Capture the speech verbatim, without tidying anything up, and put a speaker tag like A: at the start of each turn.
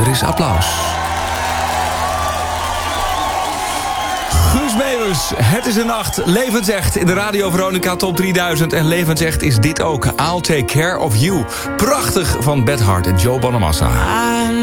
A: is applaus. Guus Meeuwis, Het is een nacht. Levensecht in de Radio Veronica Top drieduizend. En levensecht is dit ook. I'll Take Care of You. Prachtig van Beth Hart en Joe Bonamassa.